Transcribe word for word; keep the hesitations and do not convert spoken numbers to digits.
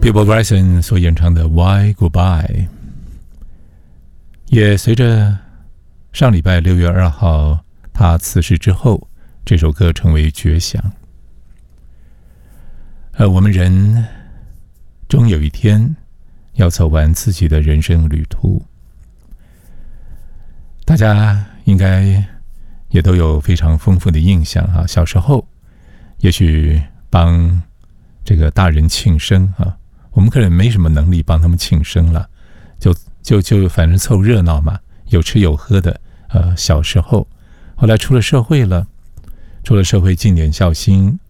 Bill Bryson 所演唱的 Why Goodbye 也随着上礼拜六月二号他辞世之后，这首歌成为绝响。而我们人终有一天要走完自己的人生旅途，大家应该也都有非常丰富的印象啊。小时候也许帮这个大人庆生啊，我们可能没什么能力帮他们庆生了，就就就反正凑热闹嘛，有吃有喝的。呃，小时候，后来出了社会了，出了社会尽点孝心，